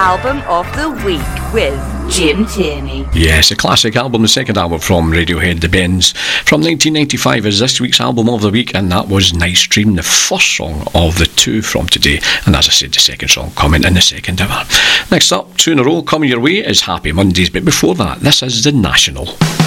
Album of the Week with Jim Tierney. Yes, a classic album, the second album from Radiohead, The Bends, from 1995 is this week's album of the week, and that was Nice Dream, the first song of the two from today, and as I said, the second song coming in the second hour. Next up, two in a row coming your way is Happy Mondays, but before that, this is The National.